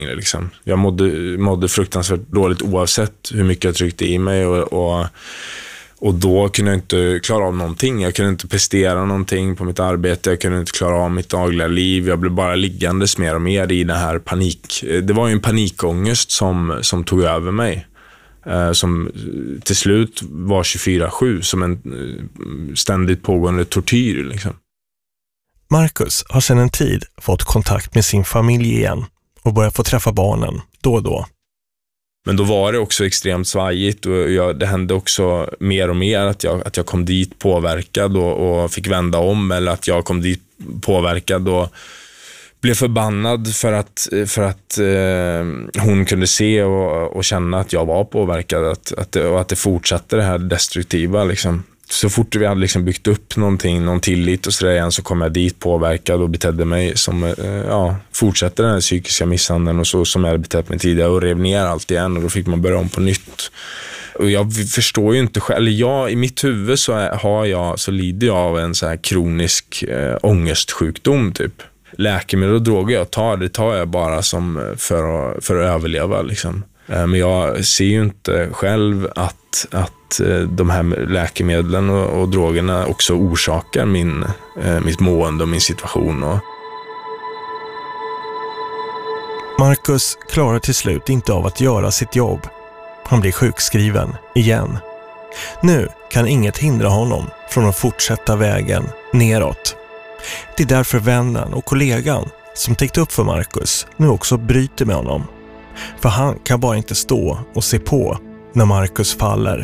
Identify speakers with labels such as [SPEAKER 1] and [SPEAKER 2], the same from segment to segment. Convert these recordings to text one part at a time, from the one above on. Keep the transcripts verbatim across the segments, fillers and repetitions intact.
[SPEAKER 1] Liksom. Jag mådde, mådde fruktansvärt dåligt oavsett hur mycket jag tryckte i mig och, och, och då kunde jag inte klara av någonting. Jag kunde inte prestera någonting på mitt arbete. Jag kunde inte klara av mitt dagliga liv. Jag blev bara liggandes mer och mer i den här panik. Det var ju en panikångest som, som tog över mig. Som till slut var tjugofyra sju som en ständigt pågående tortyr. Liksom.
[SPEAKER 2] Marcus har sedan en tid fått kontakt med sin familj igen och börjar få träffa barnen då och då.
[SPEAKER 1] Men då var det också extremt svajigt och jag, det hände också mer och mer att jag, att jag kom dit påverkad och, och fick vända om, eller att jag kom dit påverkad och blev förbannad för att, för att eh, hon kunde se och, och känna att jag var påverkad att, att det, och att det fortsatte det här destruktiva liksom. Så fort vi hade liksom byggt upp någonting, någon tillit och sådär igen, så kom jag dit påverkad och betedde mig som, eh, ja, fortsatte den här psykiska misshandeln och så som jag hade betett mig tidigare och rev ner allt igen, och då fick man börja om på nytt. Och jag förstår ju inte själv, eller jag, i mitt huvud så har jag, så lider jag av en så här kronisk eh, ångestsjukdom typ. Läkemedel och droger jag tar, det tar jag bara som för att, för att överleva liksom. Men jag ser ju inte själv att, att de här läkemedlen och, och drogerna också orsakar min, mitt mående och min situation. Och...
[SPEAKER 2] Marcus klarar till slut inte av att göra sitt jobb. Han blir sjukskriven igen. Nu kan inget hindra honom från att fortsätta vägen neråt. Det är därför vännen och kollegan som täckt upp för Marcus nu också bryter med honom. För han kan bara inte stå och se på när Marcus faller.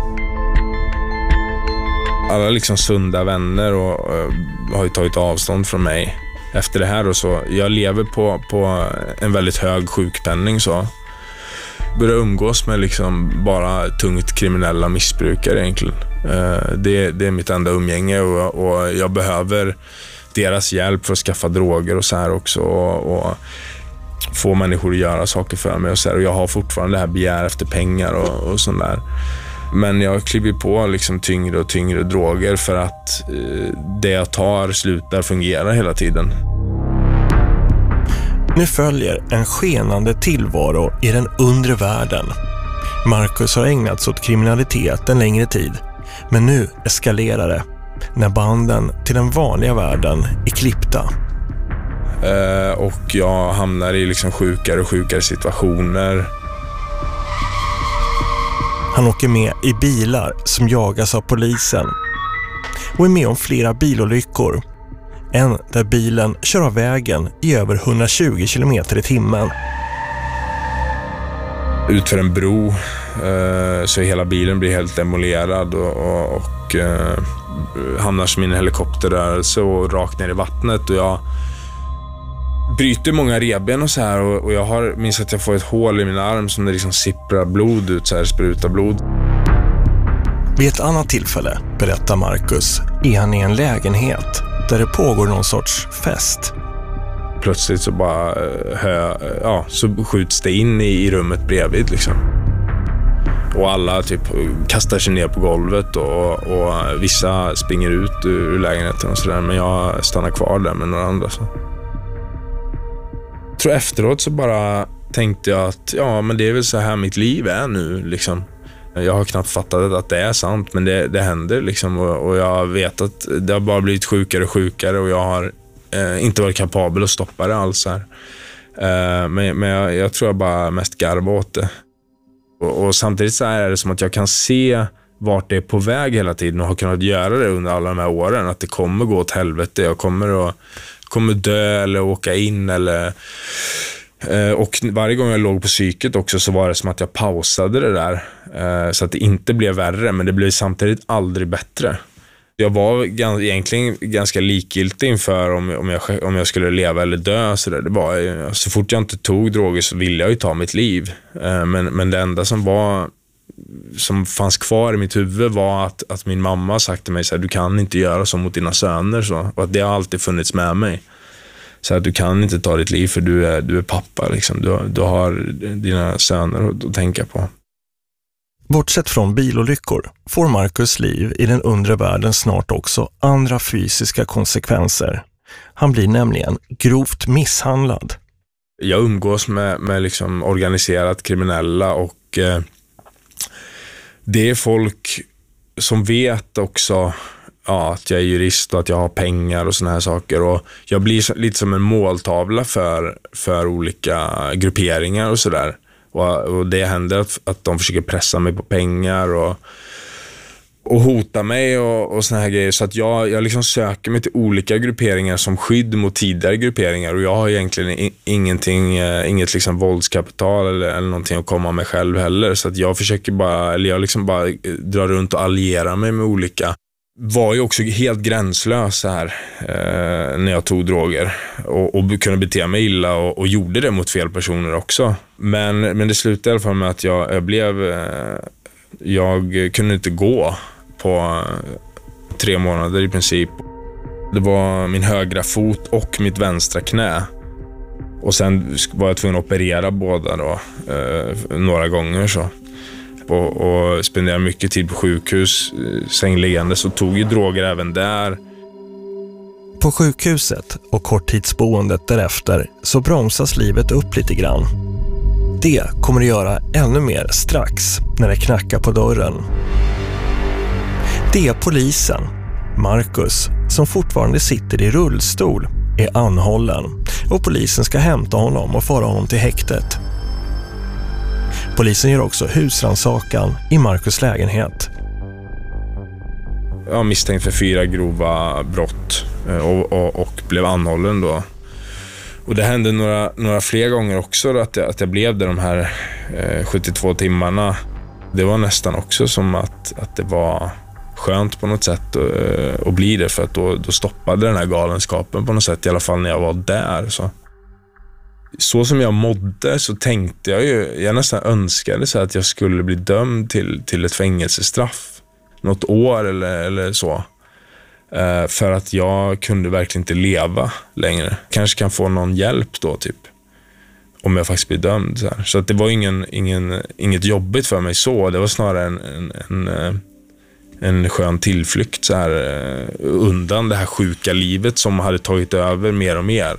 [SPEAKER 1] Alla liksom sunda vänner och, och, har ju tagit avstånd från mig efter det här. Och så, jag lever på, på en väldigt hög sjukpenning så. Börjar umgås med liksom bara tungt kriminella missbrukare egentligen. Det, det är mitt enda umgänge och, och jag behöver deras hjälp för att skaffa droger och så här också och, och få människor att göra saker för mig och så här. Och jag har fortfarande det här begär efter pengar och, och sånt där. Men jag kliver på liksom tyngre och tyngre droger för att eh, det jag tar slutar fungera hela tiden.
[SPEAKER 2] Nu följer en skenande tillvaro i den undre världen. Marcus har ägnats åt kriminalitet en längre tid, men nu eskalerar det när banden till den vanliga världen är klippta.
[SPEAKER 1] Eh, och jag hamnar i liksom sjukare och sjukare situationer.
[SPEAKER 2] Han åker med i bilar som jagas av polisen och är med om flera bilolyckor. En där bilen kör av vägen i över hundratjugo kilometer i timmen.
[SPEAKER 1] Utför en bro eh, så hela bilen blir helt demolerad och, och, och eh, hamnar som i en helikopterrörelse och rakt ner i vattnet. Och jag bryter många revben och så här och, och jag har minns att jag får ett hål i min arm som det liksom sipprar blod ut, så här sprutar blod.
[SPEAKER 2] Vid ett annat tillfälle, berättar Marcus, är han i en lägenhet där det pågår någon sorts fest.
[SPEAKER 1] Plötsligt så bara hö, ja, så skjuts det in i, i rummet bredvid liksom. Och alla typ kastar sig ner på golvet och, och vissa springer ut ur lägenheten och sådär, men jag stannar kvar där med några andra så. Jag tror efteråt så bara tänkte jag att ja, men det är väl så här mitt liv är nu liksom. Jag har knappt fattat att det är sant, men det, det händer liksom och, och jag vet att det har bara blivit sjukare och sjukare och jag har eh, inte varit kapabel att stoppa det alls här. Eh, men men jag, jag tror jag bara mest garvar åt det. Och, och samtidigt så är det som att jag kan se vart det är på väg hela tiden och har kunnat göra det under alla de här åren, att det kommer gå åt helvete. Jag kommer att kommer dö eller åka in eller eh, och varje gång jag låg på psyket också så var det som att jag pausade det där eh, så att det inte blev värre, men det blev samtidigt aldrig bättre. Jag var gans, egentligen ganska likgiltig inför om, om, jag, om jag skulle leva eller dö så där. Det var, så fort jag inte tog droger så ville jag ju ta mitt liv eh, men, men det enda som var som fanns kvar i mitt huvud var att, att min mamma sagt till mig så här, du kan inte göra så mot dina söner så. Och att det har alltid funnits med mig. Så att du kan inte ta ditt liv för du är, du är pappa liksom. Du, du har dina söner att, att tänka på.
[SPEAKER 2] Bortsett från bilolyckor får Marcus liv i den undre världen snart också andra fysiska konsekvenser. Han blir nämligen grovt misshandlad.
[SPEAKER 1] Jag umgås med, med liksom organiserat kriminella och eh, det är folk som vet också ja, att jag är jurist och att jag har pengar och såna här saker. Och jag blir lite som en måltavla för, för olika grupperingar och sådär. Och, och det händer att, att de försöker pressa mig på pengar och, och hota mig och, och såna här grejer. Så att jag, jag liksom söker mig till olika grupperingar som skydd mot tidigare grupperingar. Och jag har egentligen ingenting, inget liksom våldskapital eller, eller någonting att komma med själv heller. Så att jag försöker bara, eller jag liksom bara drar runt och alliera mig med olika. Var ju också helt gränslös här eh, när jag tog droger och, och kunde bete mig illa och, och gjorde det mot fel personer också. Men, men det slutade i alla fall med att jag, jag blev eh, jag kunde inte gå på tre månader i princip. Det var min högra fot och mitt vänstra knä. Och sen var jag tvungen att operera båda då eh, några gånger så. Och, och spenderade mycket tid på sjukhus, sängliggande, så tog ju droger även där.
[SPEAKER 2] På sjukhuset och korttidsboendet därefter så bromsas livet upp lite grann. Det kommer att göra ännu mer strax när det knackar på dörren. Det är polisen, Marcus, som fortfarande sitter i rullstol, är anhållen och polisen ska hämta honom och föra honom till häktet. Polisen gör också husrannsakan i Marcus lägenhet.
[SPEAKER 1] Jag misstänkt för fyra grova brott och, och, och blev anhållen då. Och det hände några, några fler gånger också då, att, jag, att jag blev det de här eh, sjuttiotvå timmarna. Det var nästan också som att, att det var skönt på något sätt att, att bli det, för att då, då stoppade den här galenskapen på något sätt, i alla fall när jag var där så. Så som jag mådde så tänkte jag ju, jag nästan önskade så att jag skulle bli dömd till, till ett fängelsestraff. Något år eller, eller så. Uh, för att jag kunde verkligen inte leva längre. Kanske kan få någon hjälp då typ. Om jag faktiskt blir dömd. Så, här. Så att det var ingen, ingen, inget jobbigt för mig så. Det var snarare en, en, en, en skön tillflykt så här, undan det här sjuka livet som hade tagit över mer och mer.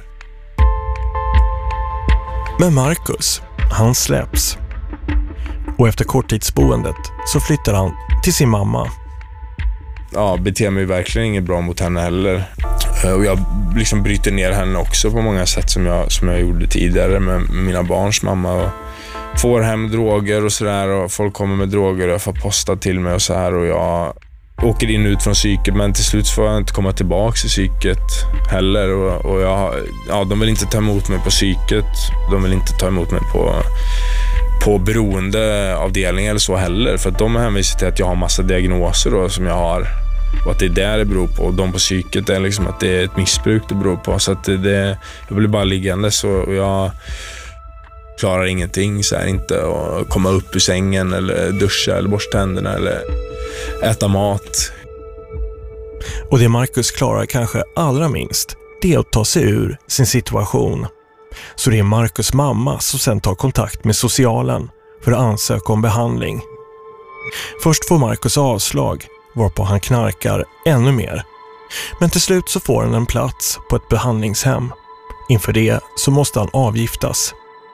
[SPEAKER 2] Men Marcus, han släpps. Och efter korttidsboendet så flyttar han till sin mamma.
[SPEAKER 1] Ja, beter mig verkligen inget bra mot henne heller. Och jag liksom bryter ner henne också på många sätt som jag, som jag gjorde tidigare med mina barns mamma. Och får hem droger och sådär, och folk kommer med droger och jag får posta till mig och så här, och jag åker in ut från psyket, men till slut får jag inte komma tillbaka i psyket heller, och, och jag, ja, de vill inte ta emot mig på psyket, de vill inte ta emot mig på på beroendeavdelning eller så heller, för att de hänvisar till att jag har massa diagnoser då, som jag har, och att det är där det beror på, och de på psyket är liksom att det är ett missbruk det beror på, så att det, det jag blir bara liggande så, och jag klarar ingenting så här, inte att komma upp ur sängen eller duscha eller borsta tänderna eller äta mat.
[SPEAKER 2] Och det Marcus klarar kanske allra minst, det är att ta sig ur sin situation. Så det är Marcus mamma som sen tar kontakt med socialen för att ansöka om behandling. Först får Marcus avslag, varpå han knarkar ännu mer. Men till slut så får han en plats på ett behandlingshem. Inför det så måste han avgiftas.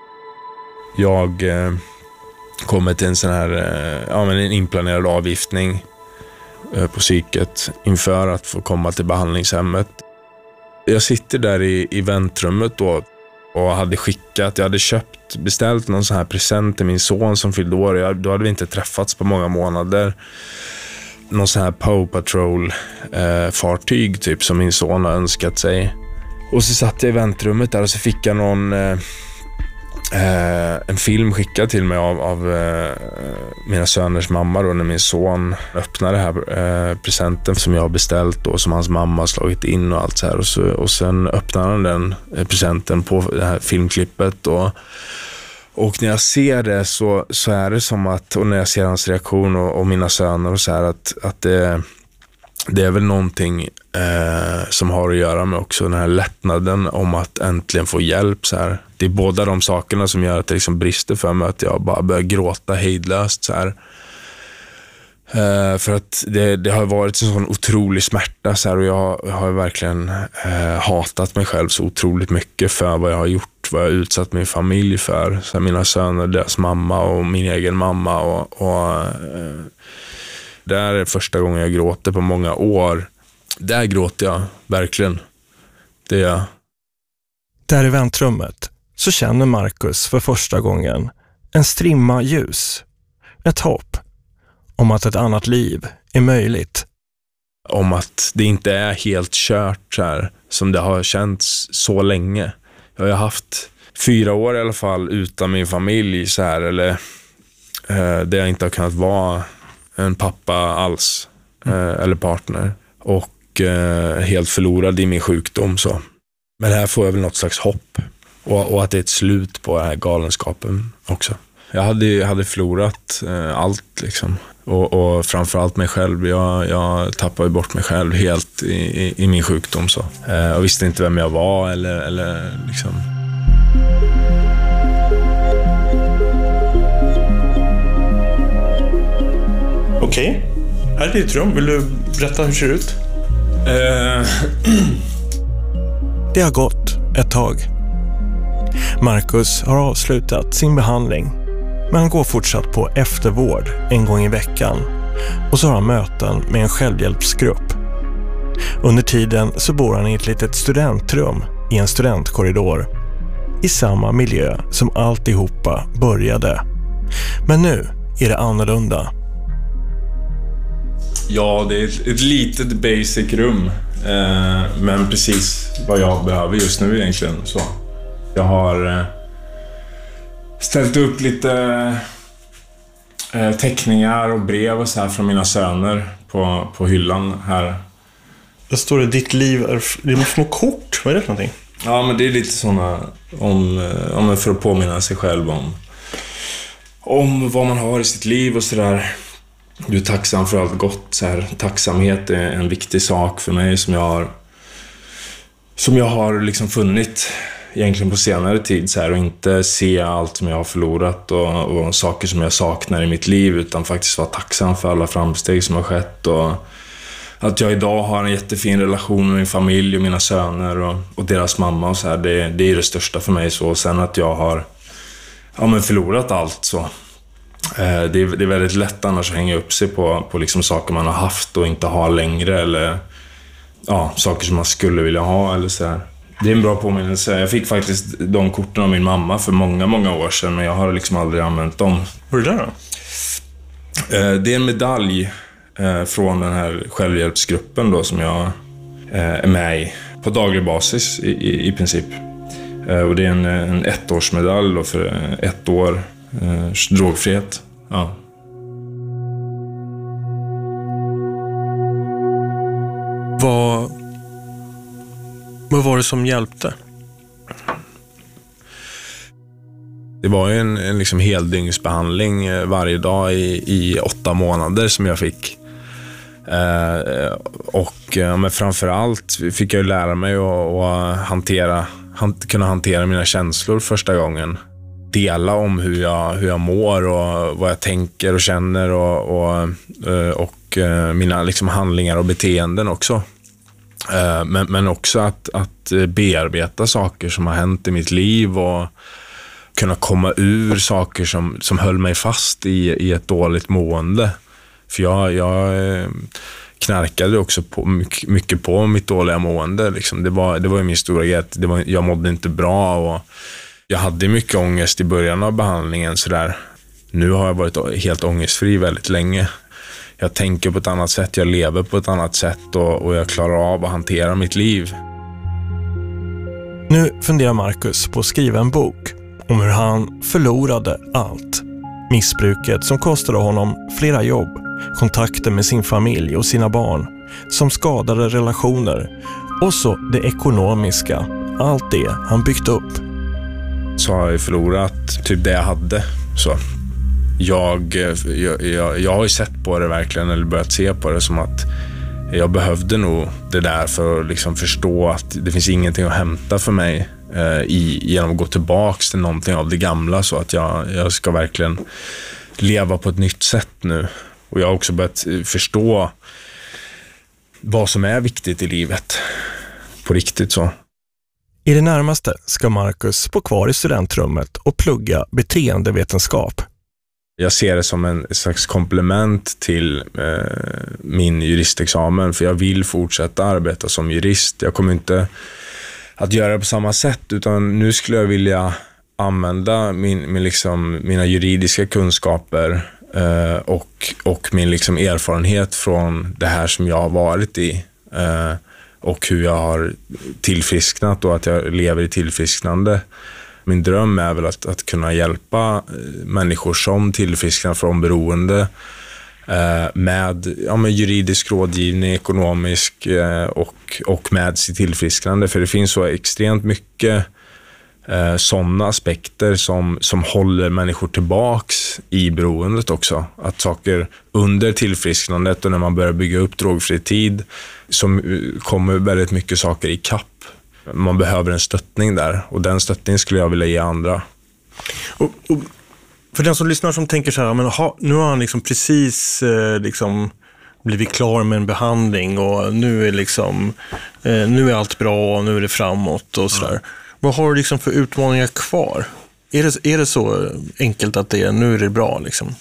[SPEAKER 1] Jag eh, kommer till en sån här eh, ja, men en inplanerad avgiftning eh, på psyket inför att få komma till behandlingshemmet. Jag sitter där i, i väntrummet då och hade skickat, jag hade köpt, beställt någon sån här present till min son som fyllde år. Jag, då hade vi inte träffats på många månader. Någon sån här Paw Patrol eh, fartyg typ som min son har önskat sig. Och så satt jag i väntrummet där och så fick jag någon eh, eh, en film skickad till mig av, av eh, mina söners mamma då, när min son öppnade den här eh, presenten som jag har beställt och som hans mamma har slagit in och allt så här, och, så, och sen öppnade han den eh, presenten på det här filmklippet och, och när jag ser det så, så är det som att, och när jag ser hans reaktion och, och mina söner och så här, att, att det, det är väl någonting eh, som har att göra med också den här lättnaden om att äntligen få hjälp så här. Det är båda de sakerna som gör att det liksom brister för mig, att jag bara börjar gråta hejdlöst så här. Uh, för att det, det har varit en sån otrolig smärta så här, och jag, jag har verkligen uh, hatat mig själv så otroligt mycket för vad jag har gjort bort vad jag utsatt min familj för. Så mina söner, deras mamma och min egen mamma. Och, och, eh, det är första gången jag gråter på många år. Där gråter jag, verkligen. Det är jag.
[SPEAKER 2] Där i väntrummet så känner Marcus för första gången en strimma ljus. Ett hopp om att ett annat liv är möjligt.
[SPEAKER 1] Om att det inte är helt kört så här, som det har känts så länge. Jag har haft fyra år i alla fall utan min familj så här, eller eh, där jag inte har kunnat vara en pappa alls, eh, eller partner. Och eh, helt förlorad i min sjukdom så. Men här får jag väl något slags hopp. Och, och att det är ett slut på den här galenskapen också. Jag hade, jag hade förlorat eh, allt liksom. Och, och framförallt mig själv. Jag, jag tappade bort mig själv helt i, i, i min sjukdom. Så. Eh, och visste inte vem jag var eller, eller liksom.
[SPEAKER 2] Okej, här är ditt rum. Vill du berätta hur det ser ut?
[SPEAKER 1] Eh.
[SPEAKER 2] Det har gått ett tag. Marcus har avslutat sin behandling, men han går fortsatt på eftervård en gång i veckan och så har han möten med en självhjälpsgrupp. Under tiden så bor han i ett litet studentrum i en studentkorridor i samma miljö som alltihopa började. Men nu är det annorlunda.
[SPEAKER 1] Ja, det är ett, ett litet basic rum, eh, men precis vad jag behöver just nu egentligen. Så jag har eh, ställt upp lite eh, teckningar och brev och så här från mina söner på, på hyllan här.
[SPEAKER 2] Där står det ditt liv är, det är små kort, vad är det för någonting?
[SPEAKER 1] Ja, men det är lite såna om, om för att påminna sig själv om om vad man har i sitt liv och sådär. Du är tacksam för allt gott så här. Tacksamhet är en viktig sak för mig som jag har som jag har liksom funnit egentligen på senare tid så här, och inte se allt som jag har förlorat och, och saker som jag saknar i mitt liv, utan faktiskt vara tacksam för alla framsteg som har skett och att jag idag har en jättefin relation med min familj och mina söner och, och deras mamma och så här, det, det är det största för mig. Så och sen att jag har ja, men förlorat allt så eh, det, är, det är väldigt lätt annars att hänga upp sig på, på liksom saker man har haft och inte har längre, eller ja, saker som man skulle vilja ha eller så här. Det är en bra påminnelse. Jag fick faktiskt de korten av min mamma för många, många år sedan, men jag har liksom aldrig använt dem.
[SPEAKER 2] Vad är det där då?
[SPEAKER 1] Eh, det är en medalj eh, från den här självhjälpsgruppen då, som jag eh, är med i på daglig basis i, i, i princip. Eh, och det är en, en ettårsmedalj då för ett år eh, drogfrihet. Ja.
[SPEAKER 2] Vad, vad var det som hjälpte?
[SPEAKER 1] Det var ju en, en liksom heldygnsbehandling varje dag i, i åtta månader som jag fick. Eh, och ja, men framförallt fick jag ju lära mig att, att hantera, han, kunna hantera mina känslor första gången. Dela om hur jag, hur jag mår och vad jag tänker och känner och, och, och mina liksom handlingar och beteenden också. Men, men också att, att bearbeta saker som har hänt i mitt liv och kunna komma ur saker som, som höll mig fast i, i ett dåligt mående. För jag, jag knarkade också på, mycket, mycket på mitt dåliga mående. Liksom. Det var, det var ju min stora grej. Det var, jag mådde inte bra och jag hade mycket ångest i början av behandlingen. Så där. Nu har jag varit helt ångestfri väldigt länge. Jag tänker på ett annat sätt, jag lever på ett annat sätt och, och jag klarar av att hantera mitt liv.
[SPEAKER 2] Nu funderar Marcus på att skriva en bok om hur han förlorade allt. Missbruket som kostade honom flera jobb, kontakter med sin familj och sina barn, som skadade relationer och så det ekonomiska, allt det han byggt upp.
[SPEAKER 1] Så har jag förlorat typ det jag hade. Så jag, jag, jag, jag har ju sett på det verkligen, eller börjat se på det som att jag behövde nog det där för att liksom förstå att det finns ingenting att hämta för mig eh, i, genom att gå tillbaks till någonting av det gamla, så att jag, jag ska verkligen leva på ett nytt sätt nu. Och jag har också börjat förstå vad som är viktigt i livet på riktigt så.
[SPEAKER 2] I det närmaste ska Marcus bo kvar i studentrummet och plugga beteendevetenskap.
[SPEAKER 1] Jag ser det som en slags komplement till eh, min juristexamen, för jag vill fortsätta arbeta som jurist. Jag kommer inte att göra det på samma sätt, utan nu skulle jag vilja använda min, min liksom, mina juridiska kunskaper eh, och, och min liksom erfarenhet från det här som jag har varit i eh, och hur jag har tillfrisknat och att jag lever i tillfrisknande. Min dröm är väl att, att kunna hjälpa människor som tillfrisknar från beroende eh, med, ja, med juridisk rådgivning, ekonomisk eh, och, och med sitt tillfrisknande. För det finns så extremt mycket eh, sådana aspekter som, som håller människor tillbaks i beroendet också. Att saker under tillfrisknandet och när man börjar bygga upp drogfri tid, som kommer väldigt mycket saker i kapp. Man behöver en stöttning där, och den stöttningen skulle jag vilja ge andra.
[SPEAKER 2] Och, och för den som lyssnar som tänker så här, men ha, nu har han liksom precis eh, liksom blivit klar med en behandling och nu är liksom eh, nu är allt bra och nu är det framåt och sådär. Mm. Vad har du liksom för utmaningar kvar? Är det, är det så enkelt att det är, nu är det bra liksom?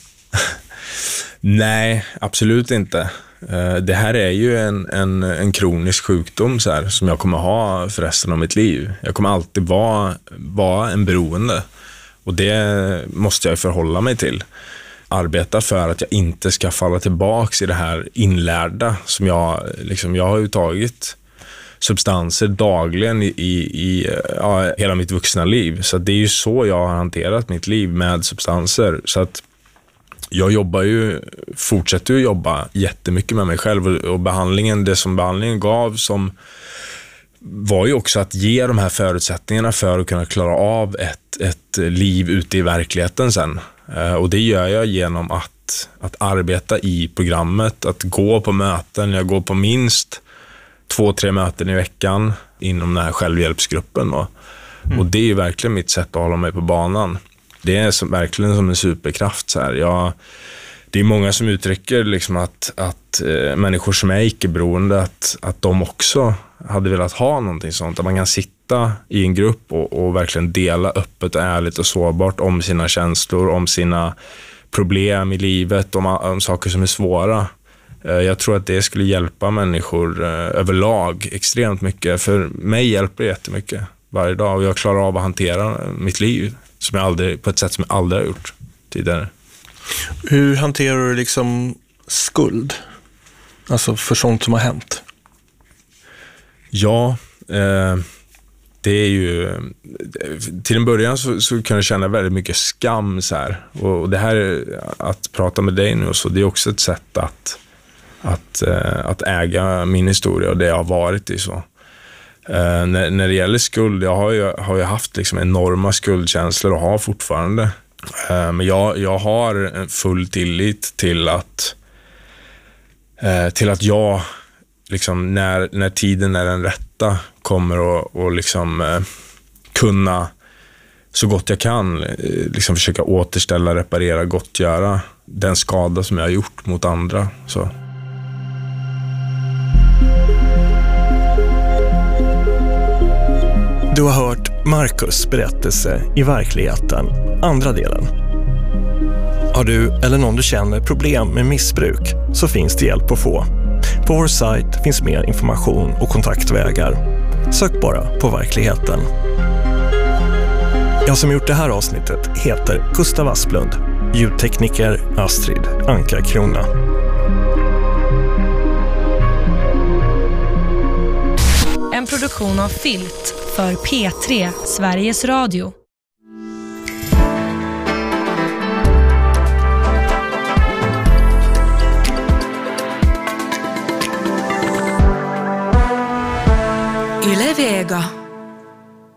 [SPEAKER 1] Nej, absolut inte. Det här är ju en, en, en kronisk sjukdom så här, som jag kommer ha för resten av mitt liv. Jag kommer alltid vara, vara en beroende, och det måste jag förhålla mig till. Arbeta för att jag inte ska falla tillbaks i det här inlärda som jag, liksom, jag har ju tagit substanser dagligen i, i, i ja, hela mitt vuxna liv. Så det är ju så jag har hanterat mitt liv med substanser. Så att jag jobbar ju, fortsätter ju jobba jättemycket med mig själv, och, och behandlingen, det som behandlingen gav som var ju också att ge de här förutsättningarna för att kunna klara av ett, ett liv ute i verkligheten sen. Eh, och det gör jag genom att, att arbeta i programmet, att gå på möten. Jag går på minst två, tre möten i veckan inom den här självhjälpsgruppen då. Mm. Och det är ju verkligen mitt sätt att hålla mig på banan. Det är som, verkligen som en superkraft så här. Jag, det är många som uttrycker liksom att, att eh, människor som är icke-beroende, att, att de också hade velat ha någonting sånt. Att man kan sitta i en grupp och, och verkligen dela öppet och ärligt och sårbart om sina känslor, om sina problem i livet, om, om saker som är svåra. Eh, jag tror att det skulle hjälpa människor eh, överlag extremt mycket. För mig hjälper det jättemycket varje dag, och jag klarar av att hantera mitt liv som jag aldrig, på ett sätt som jag aldrig har gjort tidigare.
[SPEAKER 2] Hur hanterar du liksom skuld? Alltså för sånt som har hänt?
[SPEAKER 1] Ja, eh, det är ju... Till en början så, så kan jag känna väldigt mycket skam så här. Och, och det här, att prata med dig nu och så, det är också ett sätt att, att, eh, att äga min historia och det jag har varit i så. Uh, när, när det gäller skuld, jag har ju, har ju haft liksom enorma skuldkänslor och har fortfarande. Uh, men jag, jag har full tillit till att uh, till att jag liksom, när, när tiden är den rätta, kommer att och liksom, uh, kunna så gott jag kan uh, liksom försöka återställa, reparera, gottgöra den skada som jag har gjort mot andra. Så.
[SPEAKER 2] Du har hört Marcus berättelse i verkligheten, andra delen. Har du eller någon du känner problem med missbruk, så finns det hjälp att få. På vår sajt finns mer information och kontaktvägar. Sök bara på verkligheten. Jag som gjort det här avsnittet heter Gustav Asplund. Ljudtekniker Astrid Ankarkrona.
[SPEAKER 3] En produktion av Filt för P tre, Sveriges Radio. Yle Vega.